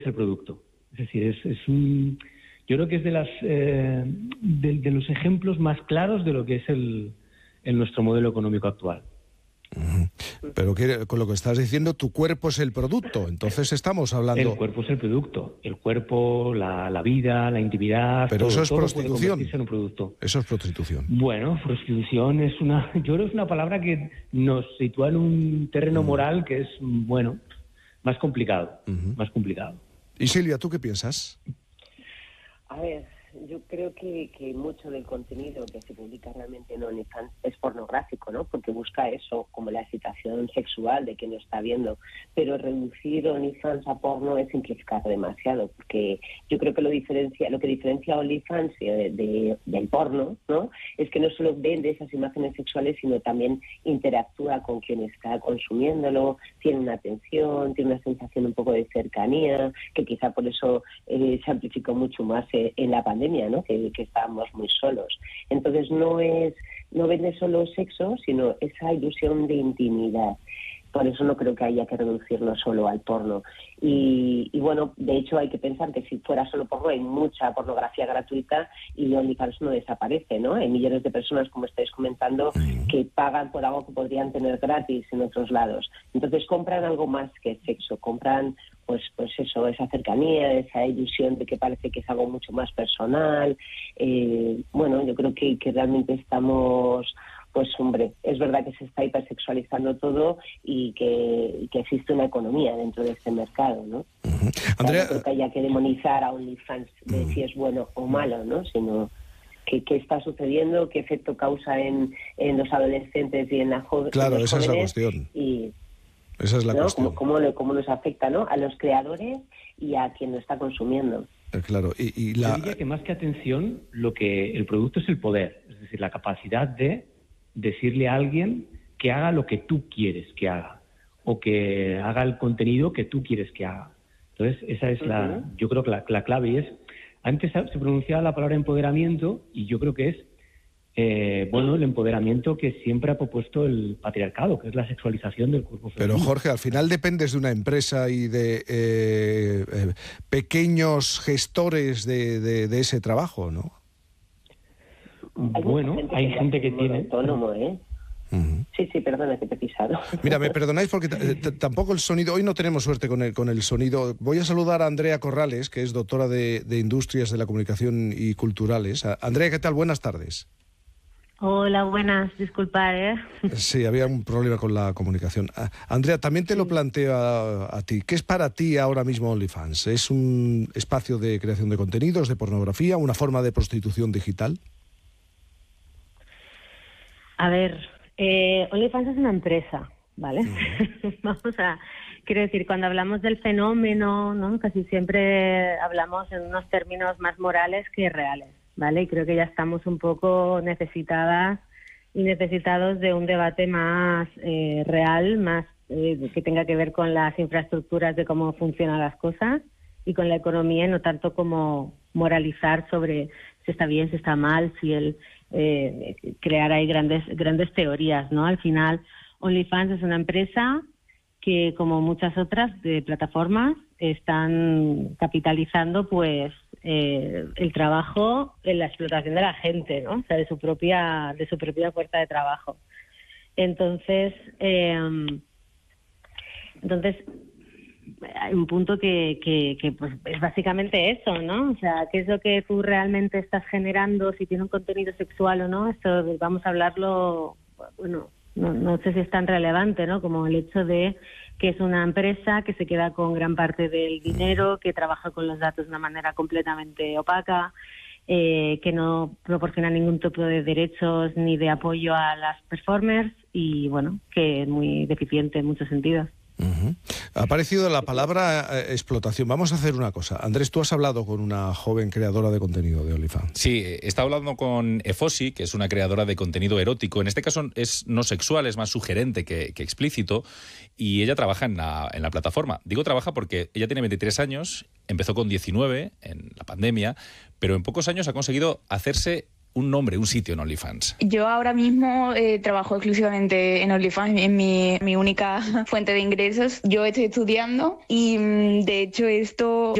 el producto. Es decir, yo creo que es de los ejemplos más claros de lo que es nuestro modelo económico actual. Pero con lo que estás diciendo, tu cuerpo es el producto. Entonces estamos hablando... El cuerpo es el producto. El cuerpo, la vida, la intimidad... Pero eso es prostitución. Puede convertirse en un producto. Eso es prostitución. Bueno, prostitución yo creo que es una palabra que nos sitúa en un terreno moral que es, bueno, más complicado. Más complicado. Y Silvia, ¿tú qué piensas? A ver, yo creo que mucho del contenido que se publica realmente en OnlyFans es pornográfico, ¿no? Porque busca eso, como la excitación sexual de quien lo está viendo. Pero reducir OnlyFans a porno es simplificar demasiado, porque yo creo que lo que diferencia a OnlyFans del porno, ¿no? Es que no solo vende esas imágenes sexuales, sino también interactúa con quien está consumiéndolo, tiene una atención, tiene una sensación un poco de cercanía, que quizá por eso se amplificó mucho más en la pandemia, ¿no? Que estábamos muy solos. Entonces no vende solo sexo, sino esa ilusión de intimidad. Por eso no creo que haya que reducirlo solo al porno. Y bueno, de hecho hay que pensar que si fuera solo porno hay mucha pornografía gratuita y OnlyFans no desaparece, ¿no? Hay millones de personas, como estáis comentando, que pagan por algo que podrían tener gratis en otros lados. Entonces compran algo más que sexo, compran pues eso, esa cercanía, esa ilusión de que parece que es algo mucho más personal. Bueno, yo creo que realmente estamos... Pues hombre, es verdad que se está hipersexualizando todo y que existe una economía dentro de este mercado, ¿no? Andrea, no creo que haya que demonizar a OnlyFans de si es bueno o malo, ¿no? Sino qué está sucediendo, qué efecto causa en los adolescentes y en la jóvenes. Claro, esa es la cuestión. Esa es la cuestión. Cómo nos afecta, ¿no? A los creadores y a quien lo está consumiendo. Claro, Yo diría que más que atención, el producto es el poder, es decir, la capacidad de decirle a alguien que haga lo que tú quieres que haga o que haga el contenido que tú quieres que haga. Entonces, esa es yo creo que la clave. Y antes se pronunciaba la palabra empoderamiento y yo creo que es el empoderamiento que siempre ha propuesto el patriarcado, que es la sexualización del cuerpo femenino. Pero Jorge, al final dependes de una empresa y de pequeños gestores de ese trabajo, ¿no? Bueno, hay gente que tiene... autónomo, ¿eh? Sí, perdona que te he pisado. Mira, me perdonáis porque tampoco el sonido... Hoy no tenemos suerte con el sonido. Voy a saludar a Andrea Corrales, que es doctora de Industrias de la Comunicación y Culturales. Andrea, ¿qué tal? Buenas tardes. Hola, buenas. Disculpad, ¿eh? Sí, había un problema con la comunicación. Andrea, también te lo planteo a ti. ¿Qué es para ti ahora mismo OnlyFans? ¿Es un espacio de creación de contenidos, de pornografía, una forma de prostitución digital? A ver, OnlyFans es una empresa, ¿vale? Quiero decir, cuando hablamos del fenómeno, ¿no? Casi siempre hablamos en unos términos más morales que reales, ¿vale? Y creo que ya estamos un poco necesitadas y necesitados de un debate más real, más que tenga que ver con las infraestructuras de cómo funcionan las cosas y con la economía, no tanto como moralizar sobre si está bien, si está mal, si crear ahí grandes teorías, ¿no? Al final, OnlyFans es una empresa que, como muchas otras de plataformas, están capitalizando pues el trabajo en la explotación de la gente, ¿no? O sea, de su propia fuerza de trabajo. Entonces hay un punto que pues es básicamente eso, ¿no? O sea, ¿qué es lo que tú realmente estás generando? Si tiene un contenido sexual o no, esto vamos a hablarlo, bueno, no sé si es tan relevante, ¿no? Como el hecho de que es una empresa que se queda con gran parte del dinero, que trabaja con los datos de una manera completamente opaca, que no proporciona ningún tipo de derechos ni de apoyo a las performers y, bueno, que es muy deficiente en muchos sentidos. Ha aparecido la palabra explotación. Vamos a hacer una cosa. Andrés, tú has hablado con una joven creadora de contenido de OnlyFans. Sí, he estado hablando con Efosi, que es una creadora de contenido erótico. En este caso es no sexual, es más sugerente que explícito. Y ella trabaja en la plataforma. Digo trabaja porque ella tiene 23 años, empezó con 19 en la pandemia, pero en pocos años ha conseguido hacerse un nombre, un sitio en OnlyFans? Yo ahora mismo trabajo exclusivamente en OnlyFans, es mi única fuente de ingresos. Yo estoy estudiando y de hecho esto